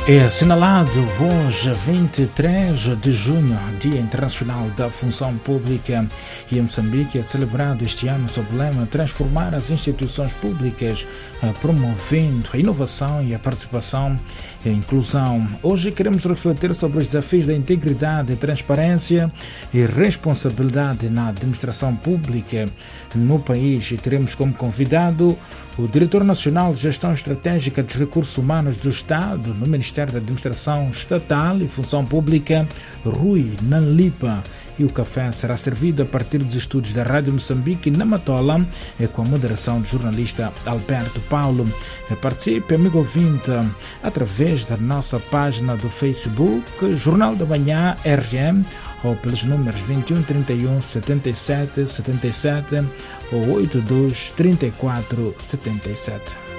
É assinalado hoje, 23 de junho, Dia Internacional da Função Pública, e em Moçambique é celebrado este ano sob o lema Transformar as instituições públicas, promovendo a inovação e a participação e a inclusão. Hoje queremos refletir sobre os desafios da integridade, transparência e responsabilidade na administração pública no país, e teremos como convidado o Diretor Nacional de Gestão Estratégica dos Recursos Humanos do Estado no Ministério da Administração Estatal e Função Pública, Rui Nanlipa. E o café será servido a partir dos estúdios da Rádio Moçambique na Matola, com a moderação do jornalista Alberto Paulo. Participe, amigo ouvinte, através da nossa página do Facebook, Jornal da Manhã RM, ou pelos números 21 31 77 77 ou 82 34 77.